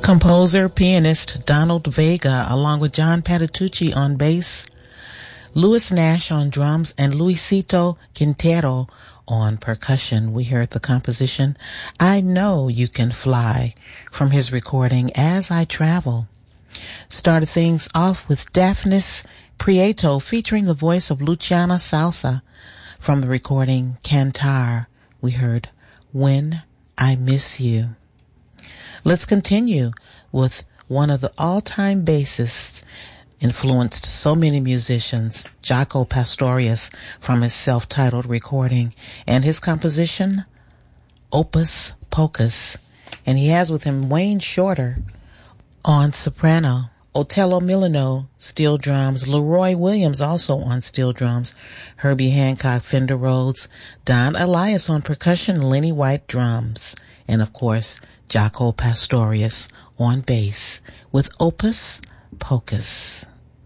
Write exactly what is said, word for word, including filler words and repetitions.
Composer, pianist Donald Vega, along with John Patitucci on bass, Louis Nash on drums, and Luisito Quintero on percussion. We heard the composition I Know You Can Fly from his recording As I Travel. Started things off with Daphnis Prieto featuring the voice of Luciana Salsa from the recording Cantar. We heard When I Miss You. Let's continue with one of the all-time bassists, influenced so many musicians, Jaco Pastorius, from his self-titled recording, and his composition, Opus Pocus. And he has with him Wayne Shorter on soprano, Otello Milano, steel drums, Leroy Williams also on steel drums, Herbie Hancock, Fender Rhodes, Don Elias on percussion, Lenny White drums, and of course, Jaco Pastorius on bass with Opus Pocus.